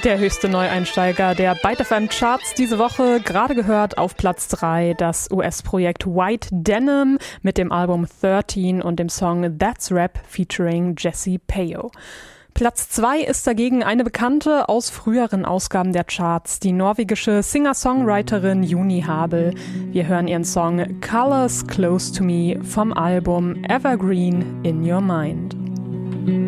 Der höchste Neueinsteiger der Byte FM Charts diese Woche, gerade gehört auf Platz 3 das US-Projekt White Denim mit dem Album 13 und dem Song That's Rap featuring Jesse Payo. Platz 2 ist dagegen eine Bekannte aus früheren Ausgaben der Charts, die norwegische Singer-Songwriterin Juni Habel. Wir hören ihren Song Colors Close to Me vom Album Evergreen in Your Mind.